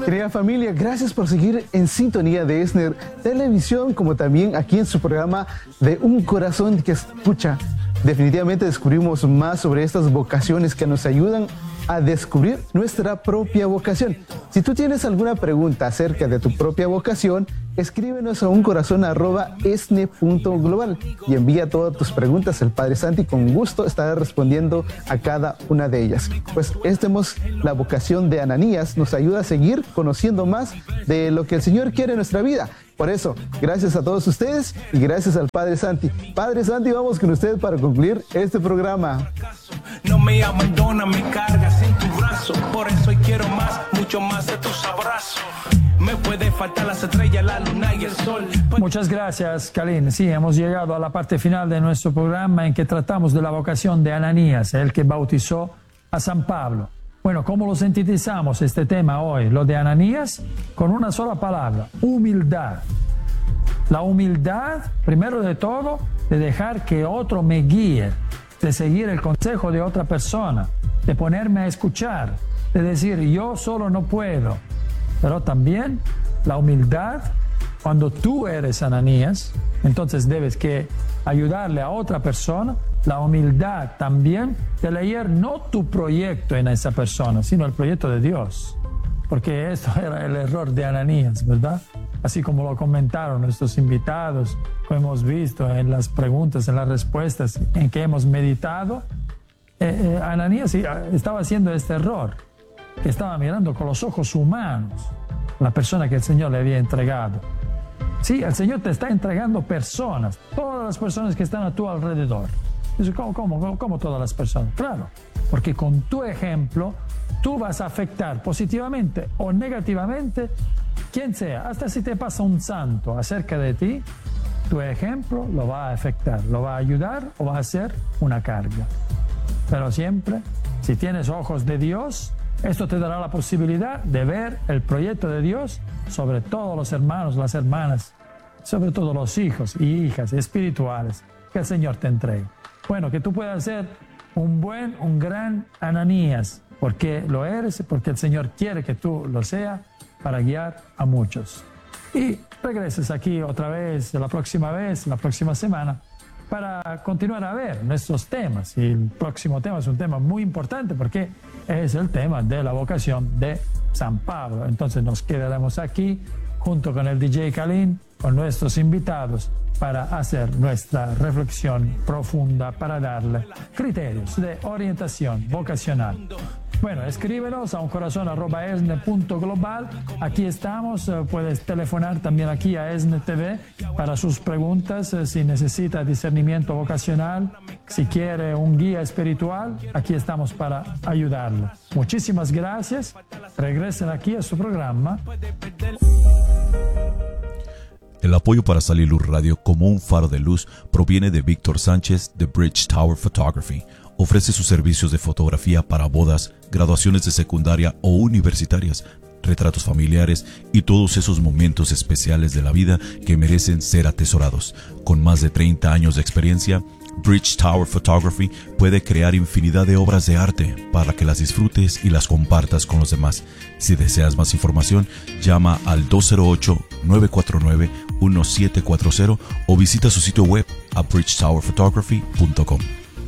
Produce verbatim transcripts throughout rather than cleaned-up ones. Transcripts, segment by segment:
Querida familia, gracias por seguir en sintonía de ESNER Televisión, como también aquí en su programa de Un Corazón que Escucha. Definitivamente descubrimos más sobre estas vocaciones que nos ayudan a descubrir nuestra propia vocación. Si tú tienes alguna pregunta acerca de tu propia vocación, escríbenos a uncorazón arroba esne punto global y envía todas tus preguntas. El Padre Santi con gusto estará respondiendo a cada una de ellas. Pues estemos, la vocación de Ananías nos ayuda a seguir conociendo más de lo que el Señor quiere en nuestra vida. Por eso, gracias a todos ustedes y gracias al Padre Santi. Padre Santi, vamos con usted para concluir este programa. No me abandona, me cargas en tu brazo. Por eso hoy quiero más, mucho más de tus abrazos. Me puede faltar las estrellas, la luna y el sol. Muchas gracias, Kalin. Sí, hemos llegado a la parte final de nuestro programa en que tratamos de la vocación de Ananías, el que bautizó a San Pablo. Bueno, ¿cómo lo sintetizamos este tema hoy? Lo de Ananías con una sola palabra: humildad. La humildad, primero de todo, de dejar que otro me guíe, de seguir el consejo de otra persona, de ponerme a escuchar, de decir yo solo no puedo. Pero también la humildad, cuando tú eres Ananías, entonces debes que ayudarle a otra persona. La humildad también de leer no tu proyecto en esa persona, sino el proyecto de Dios. Porque esto era el error de Ananías, ¿verdad? Así como lo comentaron nuestros invitados, como hemos visto en las preguntas, en las respuestas en que hemos meditado, eh, eh, Ananías estaba haciendo este error, que estaba mirando con los ojos humanos la persona que el Señor le había entregado. Sí, el Señor te está entregando personas, todas las personas que están a tu alrededor. ¿Cómo, cómo, cómo todas las personas? Claro, porque con tu ejemplo tú vas a afectar positivamente o negativamente quien sea. Hasta si te pasa un santo acerca de ti, tu ejemplo lo va a afectar, lo va a ayudar o va a ser una carga. Pero siempre, si tienes ojos de Dios, esto te dará la posibilidad de ver el proyecto de Dios sobre todos los hermanos, las hermanas, sobre todo los hijos y hijas espirituales que el Señor te entregue. Bueno, que tú puedas ser un buen, un gran Ananías, porque lo eres, porque el Señor quiere que tú lo seas para guiar a muchos. Y regreses aquí otra vez, la próxima vez, la próxima semana, para continuar a ver nuestros temas. Y el próximo tema es un tema muy importante porque es el tema de la vocación de San Pablo. Entonces nos quedaremos aquí junto con el D J Kalin, con nuestros invitados, para hacer nuestra reflexión profunda, para darle criterios de orientación vocacional. Bueno, escríbenos a uncorazón arroba esne punto global. Aquí estamos. Puedes telefonar también aquí a ESNE T V para sus preguntas. Si necesita discernimiento vocacional, si quiere un guía espiritual, aquí estamos para ayudarle. Muchísimas gracias. Regresen aquí a su programa. El apoyo para Sally Luz Radio como un faro de luz proviene de Víctor Sánchez de Bridge Tower Photography. Ofrece sus servicios de fotografía para bodas, graduaciones de secundaria o universitarias, retratos familiares y todos esos momentos especiales de la vida que merecen ser atesorados. Con más de treinta años de experiencia, Bridge Tower Photography puede crear infinidad de obras de arte para que las disfrutes y las compartas con los demás. Si deseas más información, llama al dos cero ocho, nueve cuatro nueve, uno siete cuatro cero o visita su sitio web a bridge tower photography punto com.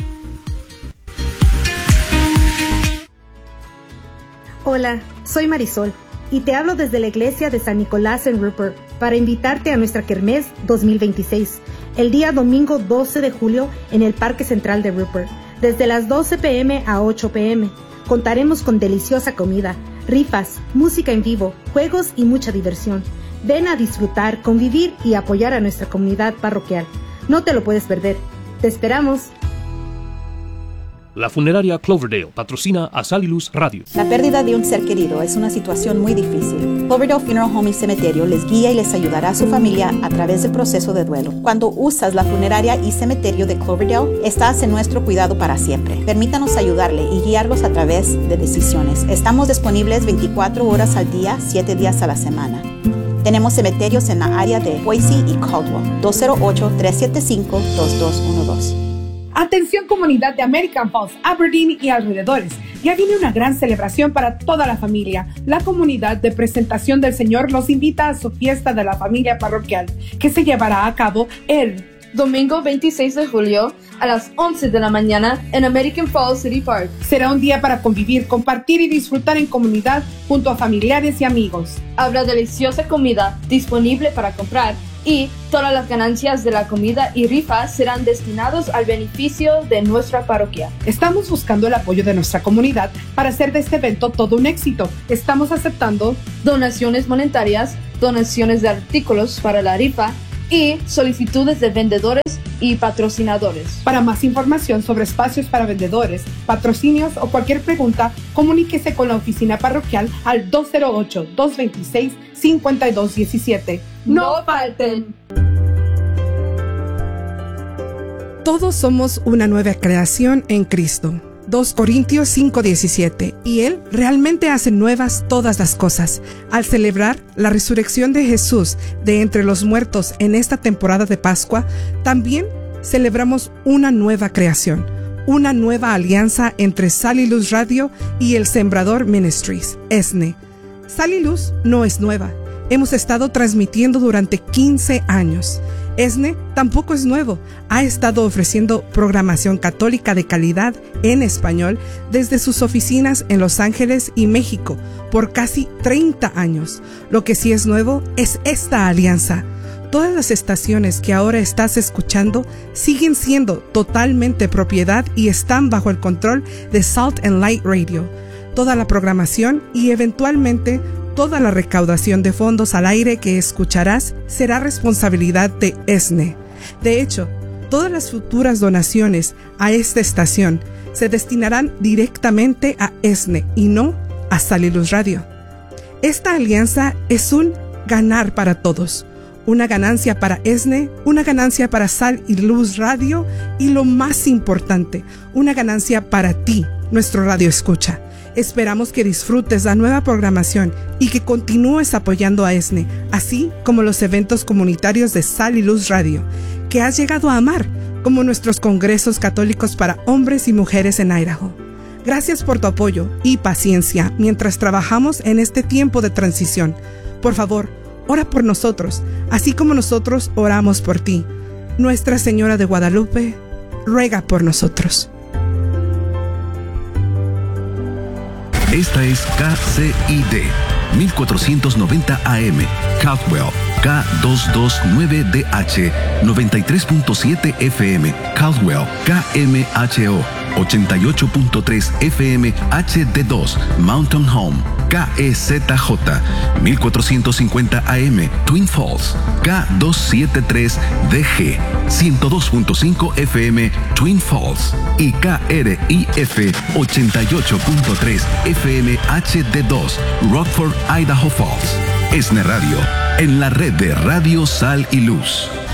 Hola, soy Marisol y te hablo desde la iglesia de San Nicolás en Rupert para invitarte a nuestra Kermés dos mil veintiséis, el día domingo doce de julio en el Parque Central de Rupert, desde las doce pe eme a ocho pe eme. Contaremos con deliciosa comida, rifas, música en vivo, juegos y mucha diversión. Ven a disfrutar, convivir y apoyar a nuestra comunidad parroquial. No te lo puedes perder. ¡Te esperamos! La funeraria Cloverdale patrocina a Sally Luz Radio. La pérdida de un ser querido es una situación muy difícil. Cloverdale Funeral Home y Cementerio les guía y les ayudará a su familia a través del proceso de duelo. Cuando usas la funeraria y cementerio de Cloverdale, estás en nuestro cuidado para siempre. Permítanos ayudarle y guiarlos a través de decisiones. Estamos disponibles veinticuatro horas al día, siete días a la semana. Tenemos cementerios en la área de Boise y Caldwell. dos cero ocho, tres siete cinco, dos dos uno dos. Atención comunidad de American Falls, Aberdeen y alrededores. Ya viene una gran celebración para toda la familia. La comunidad de Presentación del Señor los invita a su fiesta de la familia parroquial, que se llevará a cabo el domingo veintiséis de julio a las once de la mañana en American Falls City Park. Será un día para convivir, compartir y disfrutar en comunidad junto a familiares y amigos. Habrá deliciosa comida disponible para comprar y todas las ganancias de la comida y rifas serán destinados al beneficio de nuestra parroquia. Estamos buscando el apoyo de nuestra comunidad para hacer de este evento todo un éxito. Estamos aceptando donaciones monetarias, donaciones de artículos para la rifa y solicitudes de vendedores y patrocinadores. Para más información sobre espacios para vendedores, patrocinios o cualquier pregunta, comuníquese con la oficina parroquial al dos cero ocho, dos dos seis, cinco dos uno siete. ¡No falten! Todos somos una nueva creación en Cristo. dos Corintios cinco diecisiete. Y Él realmente hace nuevas todas las cosas. Al celebrar la resurrección de Jesús de entre los muertos en esta temporada de Pascua, también celebramos una nueva creación, una nueva alianza entre Sal y Luz Radio y El Sembrador Ministries, E S N E. Sal y Luz no es nueva. Hemos estado transmitiendo durante quince años. E S N E tampoco es nuevo. Ha estado ofreciendo programación católica de calidad en español desde sus oficinas en Los Ángeles y México por casi treinta años. Lo que sí es nuevo es esta alianza. Todas las estaciones que ahora estás escuchando siguen siendo totalmente propiedad y están bajo el control de Salt and Light Radio. Toda la programación y eventualmente toda la recaudación de fondos al aire que escucharás será responsabilidad de E S N E. De hecho, todas las futuras donaciones a esta estación se destinarán directamente a E S N E y no a Sal y Luz Radio. Esta alianza es un ganar para todos. Una ganancia para E S N E, una ganancia para Sal y Luz Radio y lo más importante, una ganancia para ti, nuestro radio escucha. Esperamos que disfrutes la nueva programación y que continúes apoyando a E S N E, así como los eventos comunitarios de Sal y Luz Radio, que has llegado a amar, como nuestros congresos católicos para hombres y mujeres en Idaho. Gracias por tu apoyo y paciencia mientras trabajamos en este tiempo de transición. Por favor, ora por nosotros, así como nosotros oramos por ti. Nuestra Señora de Guadalupe, ruega por nosotros. Esta es K C I D mil cuatrocientos noventa A M, Caldwell, K doscientos veintinueve D H, noventa y tres punto siete F M, Caldwell, K M H O, ochenta y ocho punto tres F M H D dos, Mountain Home, K E Z J, mil cuatrocientos cincuenta A M, Twin Falls, K doscientos setenta y tres D G, ciento dos punto cinco F M, Twin Falls, y K R I F ochenta y ocho punto tres F M H D dos, Rockford, Idaho Falls. E S N E Radio, en la red de Radio Sal y Luz.